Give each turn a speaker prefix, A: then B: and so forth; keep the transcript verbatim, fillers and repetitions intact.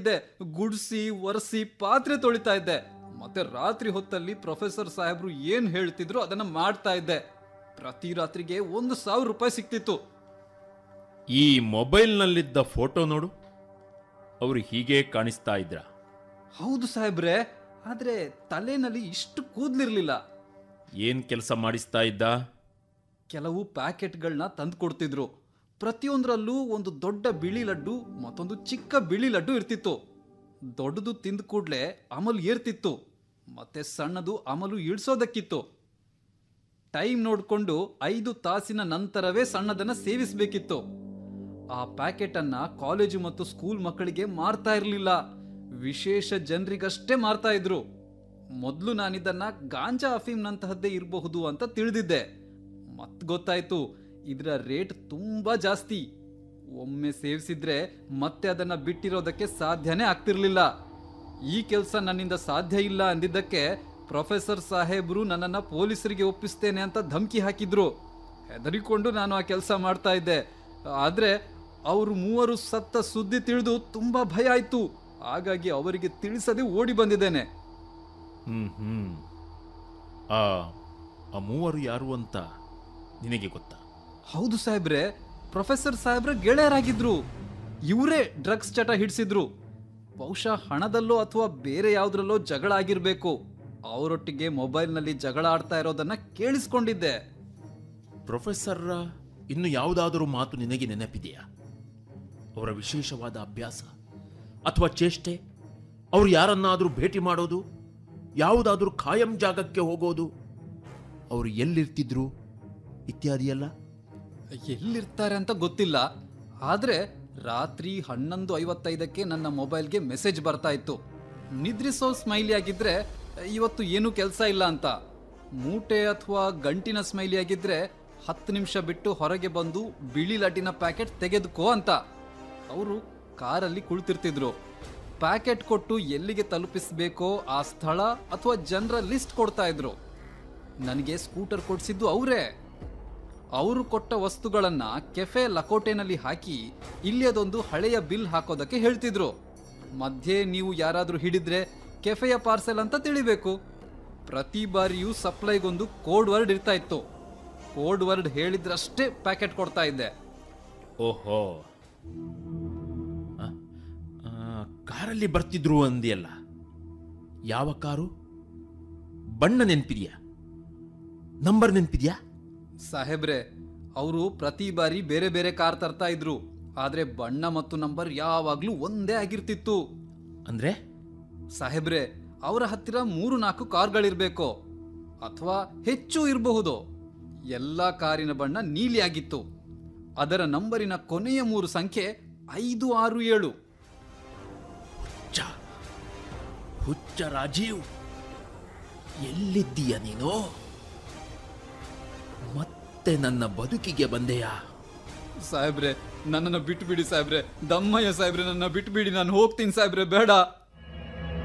A: ಇದ್ದೆ, ಗುಡ್ಸಿ ಒರೆಸಿ ಪಾತ್ರೆ ತೊಳಿತಾ ಇದ್ದೆ. ಮತ್ತೆ ರಾತ್ರಿ ಹೊತ್ತಲ್ಲಿ ಪ್ರೊಫೆಸರ್ ಸಾಹೇಬ್ರು ಏನ್ ಹೇಳ್ತಿದ್ರು ಅದನ್ನ ಮಾಡ್ತಾ ಇದ್ದೆ. ಪ್ರತಿ ರಾತ್ರಿಗೆ ಒಂದು ಸಾವಿರ ರೂಪಾಯಿ ಸಿಕ್ತಿತ್ತು.
B: ಈ ಮೊಬೈಲ್ನಲ್ಲಿದ್ದ ಫೋಟೋ ನೋಡು, ಅವರು ಹೀಗೆ ಕಾಣಿಸ್ತಾ ಇದ್ರ?
A: ಹೌದು ಸಾಹೇಬ್ರೆ, ಆದ್ರೆ ತಲೆನಲ್ಲಿ ಇಷ್ಟು ಕೂದ್ಲಿರ್ಲಿಲ್ಲ.
B: ಏನ್ ಕೆಲಸ ಮಾಡಿಸ್ತಾ ಇದ್ದ?
A: ಕೆಲವು ಪ್ಯಾಕೆಟ್ಗಳನ್ನ ತಂದು ಕೊಡ್ತಿದ್ರು. ಪ್ರತಿಯೊಂದರಲ್ಲೂ ಒಂದು ದೊಡ್ಡ ಬಿಳಿ ಲಡ್ಡು ಮತ್ತೊಂದು ಚಿಕ್ಕ ಬಿಳಿ ಲಡ್ಡು ಇರ್ತಿತ್ತು. ದೊಡ್ಡದು ತಿಂದ ಕೂಡ್ಲೆ ಅಮಲು ಏರ್ತಿತ್ತು, ಮತ್ತೆ ಸಣ್ಣದು ಅಮಲು ಇಳಿಸೋದಕ್ಕಿತ್ತು. ಟೈಮ್ ನೋಡ್ಕೊಂಡು ಐದು ತಾಸಿನ ನಂತರವೇ ಸಣ್ಣದನ್ನ ಸೇವಿಸಬೇಕಿತ್ತು. ಆ ಪ್ಯಾಕೆಟ್ ಅನ್ನ ಕಾಲೇಜು ಮತ್ತು ಸ್ಕೂಲ್ ಮಕ್ಕಳಿಗೆ ಮಾರ್ತಾ ಇರಲಿಲ್ಲ, ವಿಶೇಷ ಜನರಿಗಷ್ಟೇ ಮಾರ್ತಾ ಇದ್ರು. ಮೊದಲು ನಾನಿದನ್ನ ಗಾಂಜಾ ಅಫೀಮ್ನಂತಹದ್ದೇ ಇರಬಹುದು ಅಂತ ತಿಳಿದಿದ್ದೆ. ಮತ್ ಗೊತ್ತಾಯ್ತು, ಇದರ ರೇಟ್ ತುಂಬಾ ಜಾಸ್ತಿ. ಒಮ್ಮೆ ಸೇವಿಸಿದ್ರೆ ಮತ್ತೆ ಅದನ್ನ ಬಿಟ್ಟಿರೋದಕ್ಕೆ ಸಾಧ್ಯನೇ ಆಗ್ತಿರ್ಲಿಲ್ಲ. ಈ ಕೆಲಸ ನನ್ನಿಂದ ಸಾಧ್ಯ ಇಲ್ಲ ಅಂದಿದ್ದಕ್ಕೆ ಪ್ರೊಫೆಸರ್ ಸಾಹೇಬ್ರು ನನ್ನನ್ನ ಪೊಲೀಸರಿಗೆ ಒಪ್ಪಿಸ್ತೇನೆ ಅಂತ ಧಮಕಿ ಹಾಕಿದ್ರು. ಹೆದರಿಕೊಂಡು ನಾನು ಆ ಕೆಲಸ ಮಾಡ್ತಾ ಇದ್ದೆ. ಆದ್ರೆ ಅವರು ಮೂವರು ಸತ್ತ ಸುದ್ದಿ ತಿಳಿದು ತುಂಬಾ ಭಯ ಆಯ್ತು. ಹಾಗಾಗಿ ಅವರಿಗೆ ತಿಳಿಸದೆ ಓಡಿ ಬಂದಿದ್ದೇನೆ.
B: ಹ್ಮ್ ಹ್ಮ್ ಆ ಆ ಮೂವರು ಯಾರು ಅಂತ ನಿನಗೆ ಗೊತ್ತಾ?
A: ಹೌದು ಸಾಹೇಬ್ರೆ, ಪ್ರೊಫೆಸರ್ ಸಾಹೇಬ್ರ ಗೆಳೆಯರಾಗಿದ್ರು. ಇವರೇ ಡ್ರಗ್ಸ್ ಚಟ ಹಿಡಿಸಿದ್ರು. ಬಹುಶಃ ಹಣದಲ್ಲೋ ಅಥವಾ ಬೇರೆ ಯಾವ್ದ್ರಲ್ಲೋ ಜಗಳ ಆಗಿರ್ಬೇಕು. ಅವರೊಟ್ಟಿಗೆ ಮೊಬೈಲ್ನಲ್ಲಿ ಜಗಳ ಆಡ್ತಾ ಇರೋದನ್ನ ಕೇಳಿಸ್ಕೊಂಡಿದ್ದೆ.
B: ಪ್ರೊಫೆಸರ್ ಇನ್ನು ಯಾವುದಾದರೂ ಮಾತು ನಿನಗೆ ನೆನಪಿದೆಯಾ? ಅವರ ವಿಶೇಷವಾದ ಅಭ್ಯಾಸ ಅಥವಾ ಚೇಷ್ಟೆ, ಅವರು ಯಾರನ್ನಾದರೂ ಭೇಟಿ ಮಾಡೋದು, ಯಾವುದಾದ್ರೂ ಖಾಯಂ ಜಾಗಕ್ಕೆ ಹೋಗೋದು, ಅವರು ಎಲ್ಲಿರ್ತಿದ್ರು ಇತ್ಯಾದಿಯಲ್ಲ?
A: ಎಲ್ಲಿರ್ತಾರೆ ಅಂತ ಗೊತ್ತಿಲ್ಲ. ಆದ್ರೆ ರಾತ್ರಿ ಹನ್ನೊಂದು ಐವತ್ತೈದಕ್ಕೆ ನನ್ನ ಮೊಬೈಲ್ಗೆ ಮೆಸೇಜ್ ಬರ್ತಾ ಇತ್ತು. ನಿದ್ರಿಸೋ ಸ್ಮೈಲಿ ಆಗಿದ್ರೆ ಇವತ್ತು ಏನೂ ಕೆಲಸ ಇಲ್ಲ ಅಂತ. ಮೂಟೆ ಅಥವಾ ಗಂಟಿನ ಸ್ಮೈಲಿ ಆಗಿದ್ರೆ ಹತ್ತು ನಿಮಿಷ ಬಿಟ್ಟು ಹೊರಗೆ ಬಂದು ಬಿಳಿ ಲಡ್ಡಿನ ಪ್ಯಾಕೆಟ್ ತೆಗೆದುಕೋ ಅಂತ. ಅವರು ಕಾರಲ್ಲಿ ಕುಳಿತಿರ್ತಿದ್ರು. ಪ್ಯಾಕೆಟ್ ಕೊಟ್ಟು ಎಲ್ಲಿಗೆ ತಲುಪಿಸ್ಬೇಕೋ ಆ ಸ್ಥಳ ಅಥವಾ ಜನರ ಲಿಸ್ಟ್ ಕೊಡ್ತಾ ಇದ್ರು. ನನಗೆ ಸ್ಕೂಟರ್ ಕೊಡಿಸಿದ್ದು ಅವರೇ. ಅವರು ಕೊಟ್ಟ ವಸ್ತುಗಳನ್ನ ಕೆಫೆ ಲಕೋಟೆನಲ್ಲಿ ಹಾಕಿ ಇಲ್ಲಿ ಅದೊಂದು ಹಳೆಯ ಬಿಲ್ ಹಾಕೋದಕ್ಕೆ ಹೇಳ್ತಿದ್ರು. ಮಧ್ಯೆ ನೀವು ಯಾರಾದ್ರೂ ಹಿಡಿದ್ರೆ ಕೆಫೆಯ ಪಾರ್ಸೆಲ್ ಅಂತ ತಿಳಿಬೇಕು. ಪ್ರತಿ ಬಾರಿಯೂ ಸಪ್ಲೈಗೊಂದು ಕೋಡ್ ವರ್ಡ್ ಇರ್ತಾ ಇತ್ತು. ಕೋಡ್ ವರ್ಡ್ ಹೇಳಿದ್ರಷ್ಟೇ ಪ್ಯಾಕೆಟ್ ಕೊಡ್ತಾ ಇದ್ದೆ.
B: ಓಹೋ, ಕಾರಲ್ಲಿ ಬರ್ತಿದ್ರು ಅಂದಿಯಲ್ಲ, ಯಾವ ಕಾರು? ಬಣ್ಣ ನೆನ್ಪಿದ್ಯಾ? ನಂಬರ್ ನೆನ್ಪಿದ್ಯಾ?
A: ಸಾಹೇಬ್ರೆ, ಅವರು ಪ್ರತಿ ಬಾರಿ ಬೇರೆ ಬೇರೆ ಕಾರ್ ತರ್ತಾ ಇದ್ರು. ಆದ್ರೆ ಬಣ್ಣ ಮತ್ತು ನಂಬರ್ ಯಾವಾಗ್ಲೂ ಒಂದೇ ಆಗಿರ್ತಿತ್ತು.
B: ಅಂದ್ರೆ
A: ಸಾಹೇಬ್ರೆ, ಅವರ ಹತ್ತಿರ ಮೂರು ನಾಲ್ಕು ಕಾರ್ಗಳಿರ್ಬೇಕು ಅಥವಾ ಹೆಚ್ಚು ಇರಬಹುದು. ಎಲ್ಲಾ ಕಾರಿನ ಬಣ್ಣ ನೀಲಿ ಆಗಿತ್ತು. ಅದರ ನಂಬರಿನ ಕೊನೆಯ ಮೂರು ಸಂಖ್ಯೆ ಐದು ಆರು ಏಳು.
B: ಹುಚ್ಚ ಹುಚ್ಚ ರಾಜೀವ್, ಎಲ್ಲಿದ್ದೀಯ ನೀನು? ಮತ್ತೆ ನನ್ನ ಬದುಕಿಗೆ ಬಂದೆಯಾ?
A: ಸಾಹೇಬ್ರೆ, ನನ್ನನ್ನು ಬಿಟ್ಟು ಬಿಡಿ ಸಾಹೇಬ್ರೆ. ದಮ್ಮಯ್ಯ ಸಾಹೇಬ್ರೆ, ನನ್ನ ಬಿಟ್ಟು ಬಿಡಿ. ನಾನು ಹೋಗ್ತೀನಿ ಸಾಹೇಬ್ರೆ, ಬೇಡ.